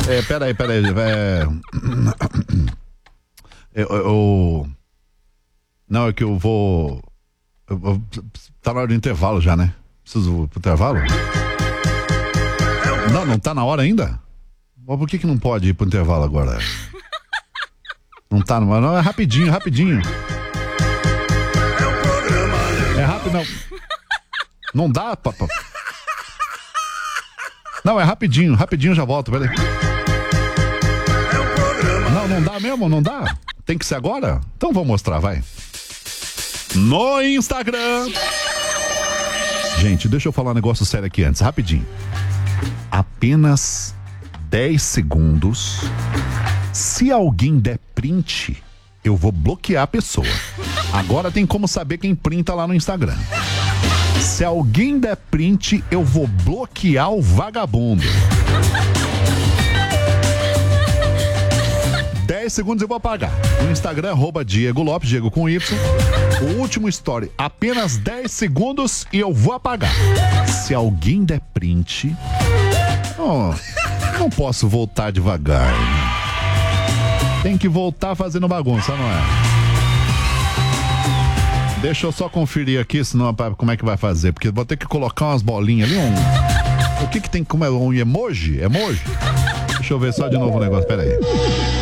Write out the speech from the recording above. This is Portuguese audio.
Peraí. Não, é que eu vou. Tá na hora do intervalo já, né? Preciso ir pro intervalo? Não tá na hora ainda? Mas por que não pode ir pro intervalo agora? Não tá, não, é rapidinho. É rápido, não. Não dá, papai. Não, é rapidinho já volto, peraí. Não dá mesmo, não dá? Tem que ser agora? Então vou mostrar, vai. No Instagram. Gente, deixa eu falar um negócio sério aqui antes, rapidinho. Apenas 10 segundos. Se alguém der print, eu vou bloquear a pessoa. Agora tem como saber quem printa lá no Instagram. Se alguém der print, eu vou bloquear o vagabundo. 10 segundos eu vou apagar. No Instagram, @Diego Lopes, Diego com Y. O último story, apenas 10 segundos e eu vou apagar. Se alguém der print, não posso voltar devagar. Tem que voltar fazendo bagunça, não é? Deixa eu só conferir aqui, senão como é que vai fazer, porque vou ter que colocar umas bolinhas ali, o que tem como é um emoji? Deixa eu ver só de novo o negócio, peraí.